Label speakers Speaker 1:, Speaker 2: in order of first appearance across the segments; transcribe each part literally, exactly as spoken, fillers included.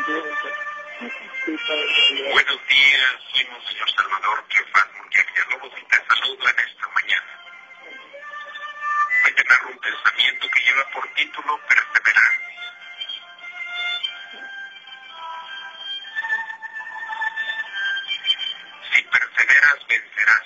Speaker 1: Buenos días, soy Monseñor Salvador Cleofás Munguía Villalobos y te saludo en esta mañana. Hoy te narro un pensamiento que lleva por título Perseverancia. Si perseveras, vencerás.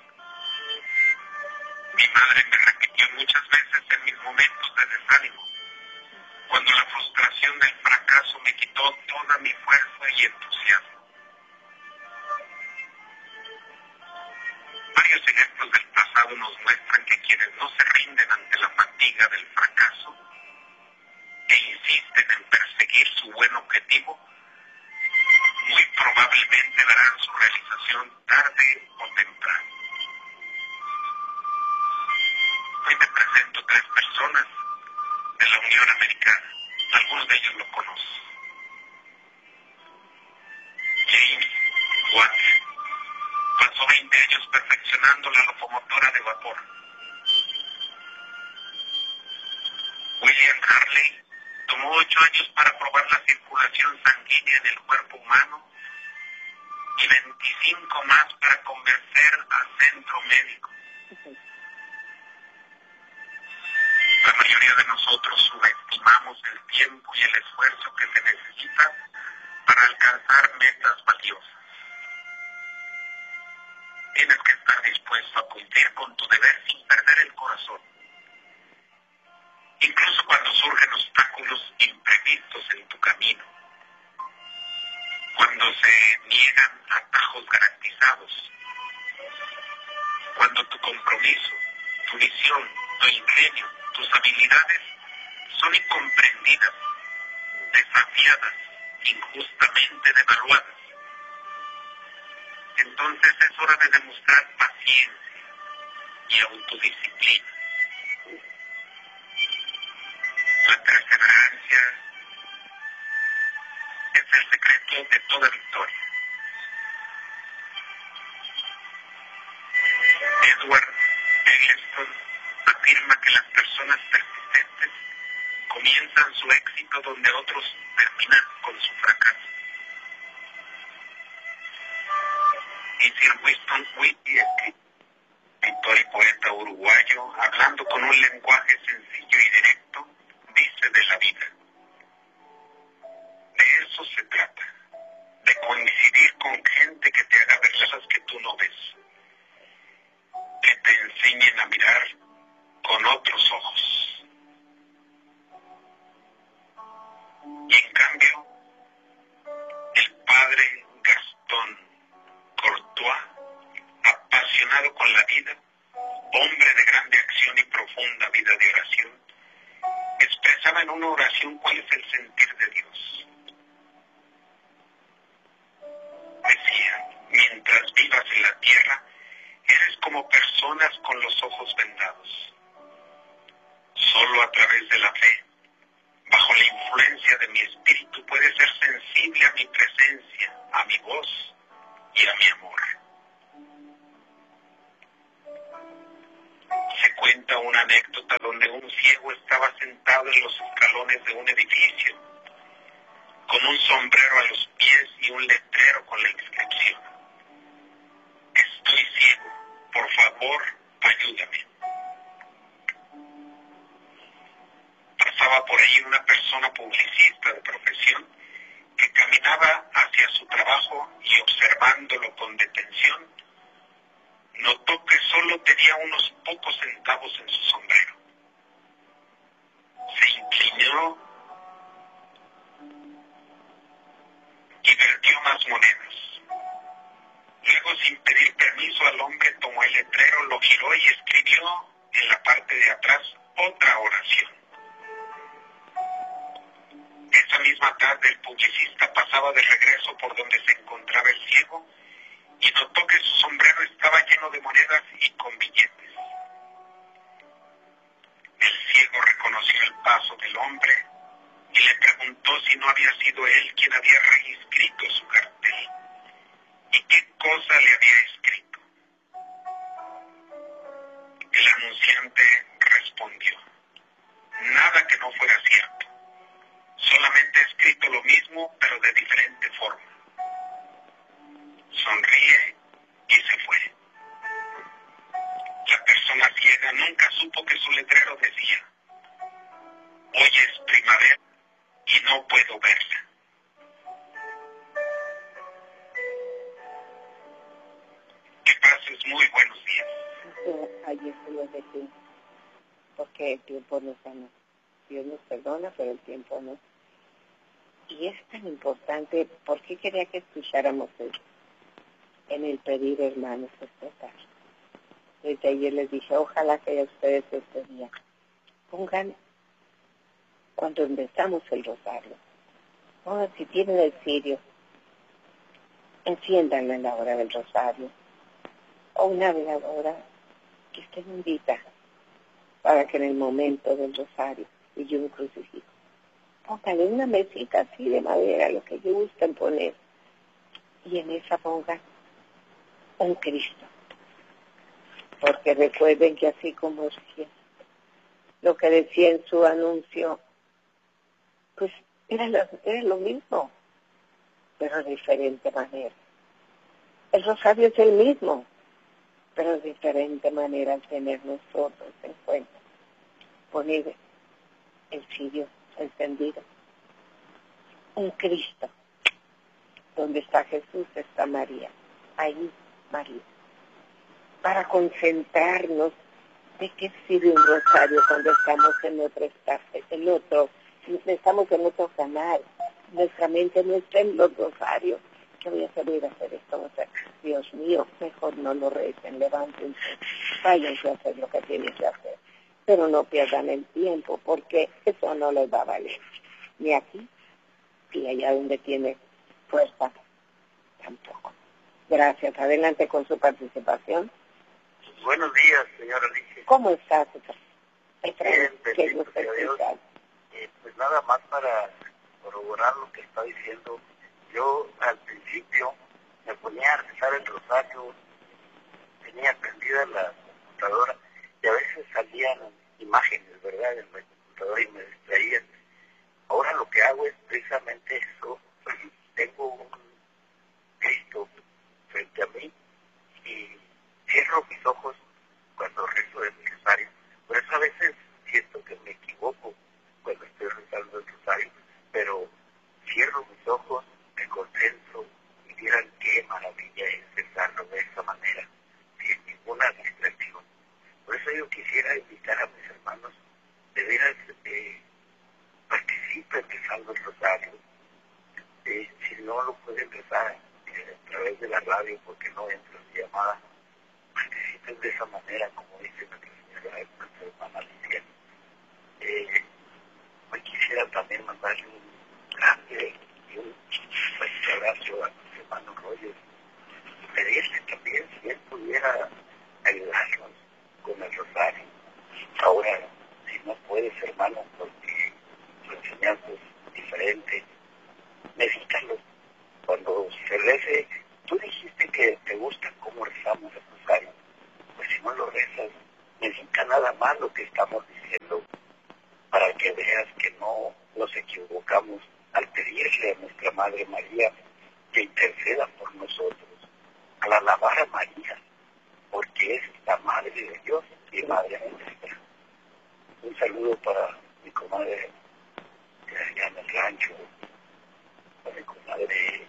Speaker 1: Mi madre me repitió muchas veces en mis momentos de desánimo, cuando la frustración del fracaso me quitó toda mi fuerza y entusiasmo. Varios ejemplos del pasado nos muestran que quienes no se rinden ante la fatiga del fracaso e insisten en perseguir su buen objetivo, muy probablemente verán su realización tarde o temprano. Hoy te presento tres personas de la Unión Americana. Algunos de ellos lo conocen. James Watt pasó veinte años perfeccionando la locomotora de vapor. William Harley tomó ocho años para probar la circulación sanguínea en el cuerpo humano y veinticinco más para convencer al centro médico. La mayoría de nosotros subestimamos el tiempo y el esfuerzo que se necesita para alcanzar metas valiosas. Tienes que estar dispuesto a cumplir con tu deber sin perder el corazón. Incluso cuando surgen obstáculos imprevistos en tu camino, cuando se niegan atajos garantizados, cuando tu compromiso, tu visión, tu ingenio, tus habilidades son incomprendidas, desafiadas, injustamente devaluadas. Entonces es hora de demostrar paciencia y autodisciplina. La perseverancia es el secreto de toda victoria. Edward Eggleston afirma que las personas persistentes comienzan su éxito donde otros terminan con su fracaso. Y Sir Winston Whitfield, escritor y poeta uruguayo, hablando con un lenguaje sencillo y directo, dice de la vida: de eso se trata, de coincidir con gente que te haga ver cosas que tú no ves, que te enseñen a mirar con otros ojos. Y en cambio, el padre Gastón Courtois, apasionado con la vida, hombre de grande acción y profunda vida de oración, expresaba en una oración cuál es el sentir de Dios. Decía: mientras vivas en la tierra, eres como personas con los ojos vendados. Solo a través de la fe, bajo la influencia de mi espíritu, puedes ser sensible a mi presencia, a mi voz y a mi amor. Se cuenta una anécdota donde un ciego estaba sentado en los escalones de un edificio, con un sombrero a los pies y un letrero con la inscripción: estoy ciego, por favor, ayúdame. Pasaba por ahí una persona publicista de profesión que caminaba hacia su trabajo y, observándolo con detención, notó que solo tenía unos pocos centavos en su sombrero. Se inclinó y vertió más monedas. Luego, sin pedir permiso al hombre, tomó el letrero, lo giró y escribió en la parte de atrás otra oración. Esa misma tarde el publicista pasaba de regreso por donde se encontraba el ciego y notó que su sombrero estaba lleno de monedas y con billetes. El ciego reconoció el paso del hombre y le preguntó si no había sido él quien había reinscrito su cartel y qué cosa le había escrito. El anunciante respondió: nada que no fuera cierto. Solamente he escrito lo mismo mismo, pero de diferente forma. Sonríe y se fue. La persona ciega nunca supo que su letrero decía: hoy es primavera y no puedo verla. Que pases muy buenos días.
Speaker 2: Ayer se lo dejé, porque el tiempo no sana. Dios nos perdona, pero el tiempo no. Y es tan importante, ¿por qué quería que escucháramos eso? En el pedir, hermanos, esta tarde. Desde ayer les dije, ojalá que a ustedes este día pongan, cuando empezamos el rosario, o si tienen el cirio, enciéndanlo en la hora del rosario, o una veladora que esté bendita, para que en el momento del rosario, y yo un crucifijo, pónganle una mesita así de madera, lo que yo gusten poner, y en esa pongan un Cristo. Porque recuerden que así como decía, lo que decía en su anuncio, pues era lo, era lo mismo, pero de diferente manera. El rosario es el mismo, pero de diferente manera al tener nosotros en cuenta. Poner el cirio encendido, un Cristo, donde está Jesús está María, ahí María, para concentrarnos de qué sirve un rosario cuando estamos en otro en otro, estamos en otro canal, nuestra mente no está en los rosarios. ¿Qué voy a salir a hacer esto? O sea, Dios mío, mejor no lo recen, levántense, váyanse a hacer lo que tienen que hacer, pero no pierdan el tiempo, porque eso no les va a valer, ni aquí, ni allá donde tiene fuerza, tampoco. Gracias, adelante con su participación.
Speaker 3: Buenos días, señora Alicia.
Speaker 2: ¿Cómo estás?
Speaker 3: Bien, bendito sea Dios. Eh, pues nada más para corroborar lo que está diciendo. Yo al principio me ponía a rezar el rosario, tenía prendida la computadora y a veces salían imágenes, ¿verdad?, en la computadora y me distraían. Ahora lo que hago es precisamente eso. Tengo un Cristo frente a mí y cierro mis ojos cuando rezo el rosario. Por eso a veces siento que me equivoco cuando estoy rezando el rosario, pero cierro mis ojos, me concentro y vieran qué maravilla es rezarlo de esa manera, sin ninguna distracción. Por eso yo quisiera invitar a mis hermanos, de veras, eh, participen rezando el rosario. Eh, si no lo pueden rezar eh, a través de la radio porque no entra su llamada, participen de esa manera, como dice nuestra señora, nuestra hermana Alicia. Eh, hoy quisiera también mandarle un grande y un fuerte abrazo a nuestro hermano Roger y pedirle también si él pudiera ayudarnos con el rosario. Ahora, si no puedes, hermano, porque su enseñanza es diferente, medítalo. Cuando se rece, tú dijiste que te gusta cómo rezamos el rosario. Pues si no lo rezas, medita nada más lo que estamos diciendo, para que veas que no nos equivocamos al pedirle a nuestra Madre María que interceda por nosotros, al alabar a María, porque es la Madre de Dios y Madre nuestra. Un saludo para mi comadre de allá en el rancho, para mi comadre,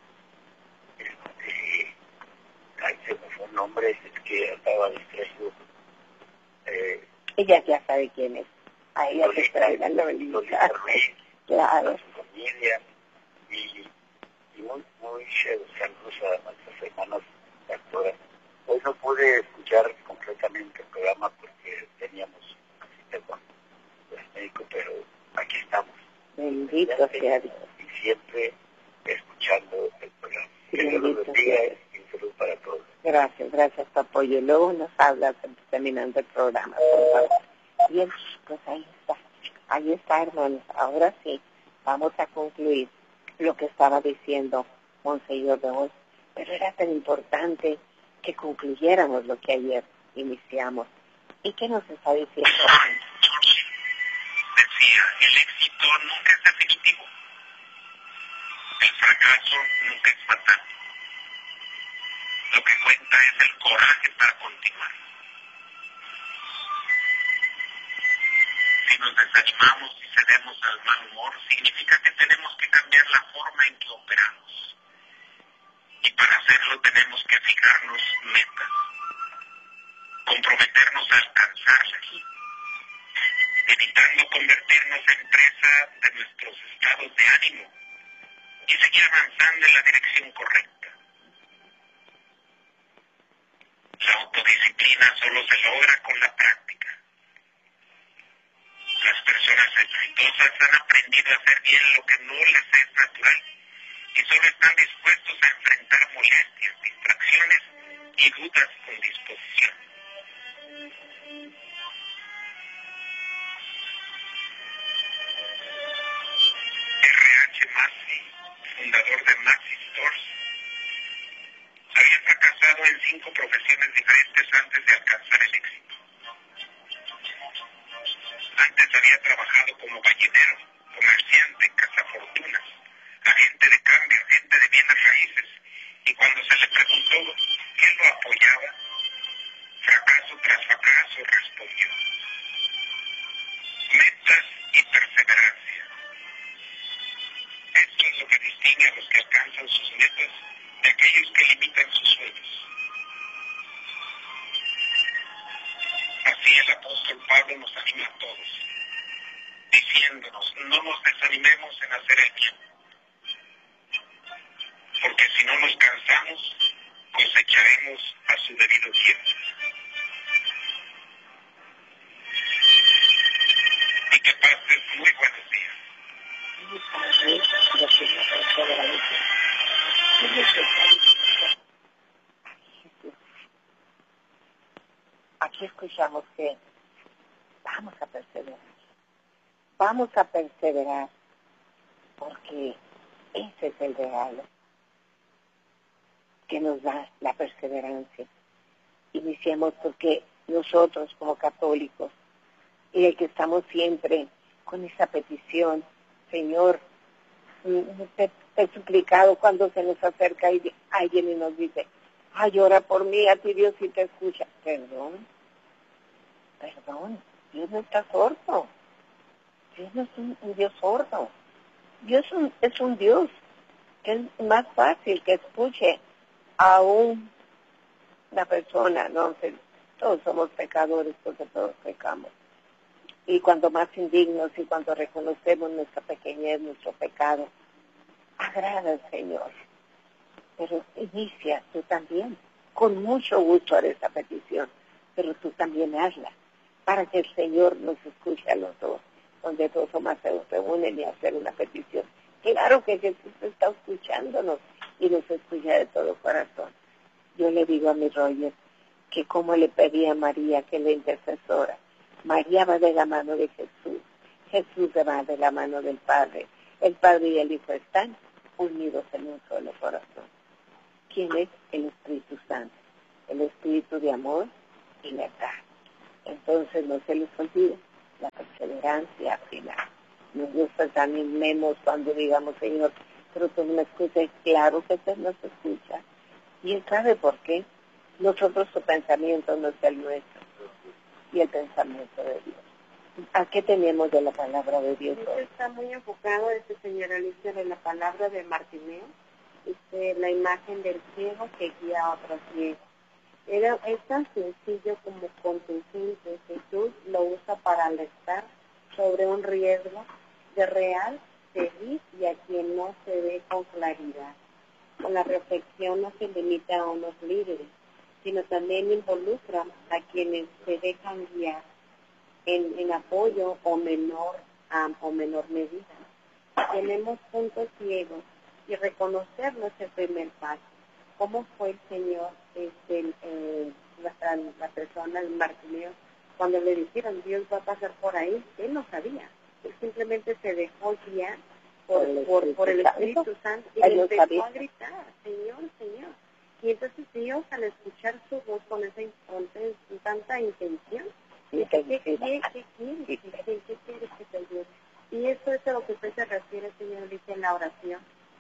Speaker 3: este, ay, se me fue un nombre, es que estaba distraído. Eh,
Speaker 2: Ella ya sabe quién es. A ella
Speaker 3: Lolita,
Speaker 2: te está dando el
Speaker 3: Lolita Ruiz,
Speaker 2: claro.
Speaker 3: a su familia, y, y muy, muy saludos a nuestras hermanas actoras. Hoy no pude escuchar completamente el programa porque teníamos una cita con el médico, pero aquí estamos.
Speaker 2: Bendito sea Dios.
Speaker 3: Y siempre escuchando el programa.
Speaker 2: Sí,
Speaker 3: que Dios los
Speaker 2: bendito
Speaker 3: bendiga
Speaker 2: sea.
Speaker 3: y un saludo para todos.
Speaker 2: Gracias, gracias por tu apoyo. Luego nos hablas terminando el programa, por favor. Bien, pues ahí está. Ahí está, hermanos. Ahora sí, vamos a concluir lo que estaba diciendo Monseñor de hoy. Pero era tan importante que concluyéramos lo que ayer iniciamos. ¿Y qué nos está diciendo?
Speaker 1: Decía, el éxito nunca es definitivo. El fracaso nunca es fatal. Lo que cuenta es el coraje para continuar. Si nos desanimamos y cedemos al mal humor, significa que tenemos que cambiar la forma en que operamos. Y para hacerlo tenemos que fijarnos metas, comprometernos a alcanzarlas, evitando convertirnos en presa de nuestros estados de ánimo y seguir avanzando en la dirección correcta. La autodisciplina solo se logra con la práctica. Las personas exitosas han aprendido a hacer bien lo que no les es natural y solo están dispuestos a enfrentar molestias, distracciones y dudas con disposición. R H Massey, fundador de Massey Stores, había fracasado en cinco profesiones diferentes antes de alcanzar el éxito. Antes había trabajado como ballenero, comerciante, cazafortunas, agente de cambio, agente de bienes raíces, y cuando se le preguntó qué lo apoyaba, fracaso tras fracaso respondió: metas y perseverancia. Esto es lo que distingue a los que alcanzan sus metas de aquellos que limitan sus sueños. Así el apóstol Pablo nos anima a todos, diciéndonos: no nos desanimemos en hacer el bien, porque si no nos cansamos, cosecharemos a su debido tiempo. Y que pases muy buenos días.
Speaker 2: Aquí escuchamos que vamos a perseverar. Vamos a perseverar porque ese es el regalo que nos da la perseverancia. Iniciamos porque nosotros como católicos, y el que estamos siempre con esa petición: Señor, te, te he suplicado, cuando se nos acerca alguien y nos dice: ay, ora por mí, a ti Dios sí te escucha. Perdón, perdón, Dios no está sordo. Dios no es un, un Dios sordo. Dios es un, es un Dios que es más fácil que escuche a un, una persona, ¿no? Todos somos pecadores porque todos pecamos. Y cuanto más indignos y cuando reconocemos nuestra pequeñez, nuestro pecado, agrada al Señor. Pero inicia tú también. Con mucho gusto haré esa petición, pero tú también hazla, para que el Señor nos escuche a los dos, donde dos o más se reúnen y hacer una petición. Claro que Jesús está escuchándonos y nos escucha de todo corazón. Yo le digo a mi Roger que como le pedí a María, que es la intercesora, María va de la mano de Jesús, Jesús va de la mano del Padre, el Padre y el Hijo están unidos en un solo corazón. ¿Quién es? El Espíritu Santo, el Espíritu de amor y verdad. Entonces no se les olvide la perseverancia final. Nos gusta también memos cuando digamos: Señor, pero tú no me escuchas. Claro que usted nos escucha. Y Él sabe por qué. Nosotros, su pensamiento no es el nuestro, y el pensamiento de Dios. ¿A qué tenemos de la palabra de Dios hoy?
Speaker 4: Está muy enfocado, este señor Alicia, de la palabra de Martimeo, este, la imagen del ciego que guía a otro ciego. Era, es tan sencillo como contundente. Jesús lo usa para alertar sobre un riesgo de real seguir y a quien no se ve con claridad. Con la reflexión no se limita a unos líderes, sino también involucra a quienes se dejan guiar en, en apoyo o menor, um, o menor medida. Tenemos puntos ciegos y reconocerlo es el primer paso. ¿Cómo fue el Señor, este, eh, la, la persona, el Bartimeo, cuando le dijeron Dios va a pasar por ahí? Él no sabía. Él simplemente se dejó guiar por, por, por el Espíritu Santo y le empezó a gritar: Señor, Señor. Y entonces Dios, al escuchar su voz con esa con tanta intención, dice: ¿qué quieres? ¿Qué quieres? ¿Qué quieres que te ayude? Y eso es a lo que usted se refiere, Señor, dice en la oración,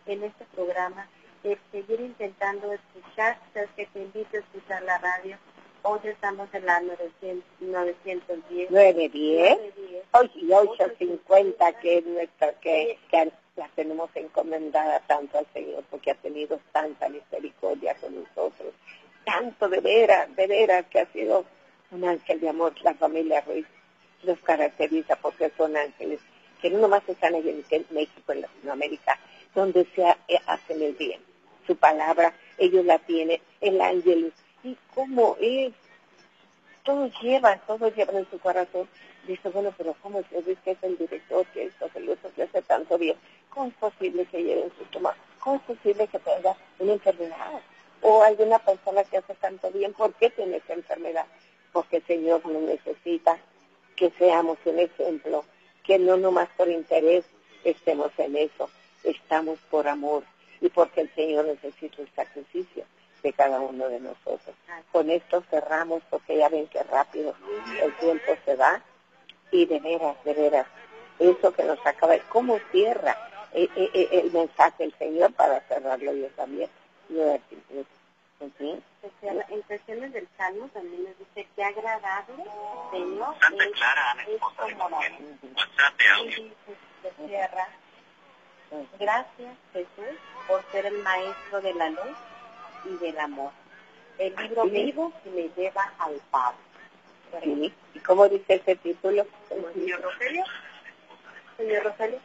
Speaker 4: en este programa, de seguir intentando escuchar, que te invito a escuchar la radio. Hoy estamos en la novecientos diez.
Speaker 2: nueve diez. Hoy y ocho cincuenta, que es nuestra, que, que la tenemos encomendada tanto al Señor, porque ha tenido tanta misericordia con nosotros. Tanto de veras, de veras, que ha sido un ángel de amor. La familia Ruiz los caracteriza porque son ángeles que no nomás están en México, en Latinoamérica, donde se hacen el bien. Su palabra, ellos la tienen, el ángel, y cómo es, todos llevan, todos llevan en su corazón. Dice, bueno, pero ¿cómo es que es el director, que esto, que el otro, que hace tanto bien? ¿Cómo es posible que lleven su toma? ¿Cómo es posible que tenga una enfermedad? O alguna persona que hace tanto bien, ¿por qué tiene esa enfermedad? Porque el Señor nos necesita que seamos un ejemplo, que no nomás por interés estemos en eso, estamos por amor y porque el Señor necesita el sacrificio de cada uno de nosotros. Con esto cerramos porque ya ven que rápido el tiempo se va y de veras, de veras, eso que nos acaba, ¿cómo cierra el, el, el mensaje del Señor para cerrarlo yo también? Yo
Speaker 4: ¿Sí? En cuestiones del Salmo también nos dice que agradable, Señor,
Speaker 1: Santa
Speaker 4: es,
Speaker 1: Clara, Ana,
Speaker 4: es
Speaker 1: esposa de
Speaker 4: como la
Speaker 1: Miguel. WhatsApp de audio.
Speaker 4: y se cierra. Gracias, Jesús, por ser el maestro de la luz y del amor. El libro vivo que me lleva al Padre.
Speaker 2: Sí. ¿Y cómo dice ese título?
Speaker 4: Señor Rogelio. Señor Rogelio.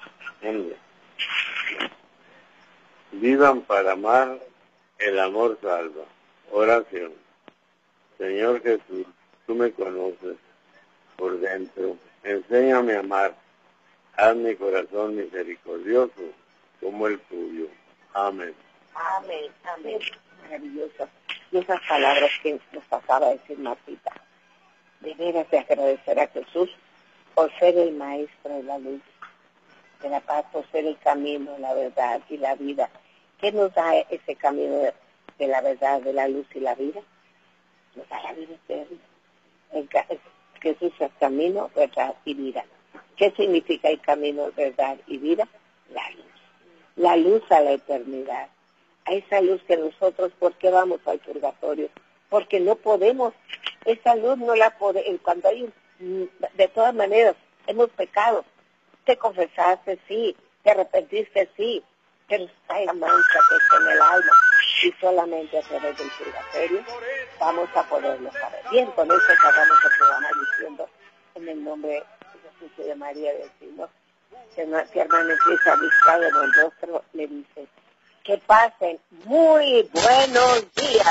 Speaker 5: Vivan para amar, el amor salva. Oración. Señor Jesús, tú me conoces por dentro. Enséñame a amar. Haz mi corazón misericordioso como el tuyo. Amén.
Speaker 2: Amén, amén. Maravilloso. Y esas palabras que nos acaba de decir Martita, de veras de agradecer a Jesús por ser el maestro de la luz, de la paz, por ser el camino, la verdad y la vida. ¿Qué nos da ese camino de, de la verdad, de la luz y la vida? Nos da la vida eterna. El, Jesús es camino, verdad y vida. ¿Qué significa el camino, verdad y vida? La luz. La luz a la eternidad. A esa luz que nosotros, ¿por qué vamos al purgatorio? Porque no podemos, esa luz no la podemos, cuando hay, de todas maneras, hemos pecado. Te confesaste, sí, te arrepentiste, sí, pero está la mancha que está en el alma y solamente a través del purgatorio vamos a poderlo saber. Bien, con eso acabamos el programa diciendo en el nombre de Jesús y de María decimos que si hermano empieza a buscar en el rostro, le dice que pasen muy buenos días.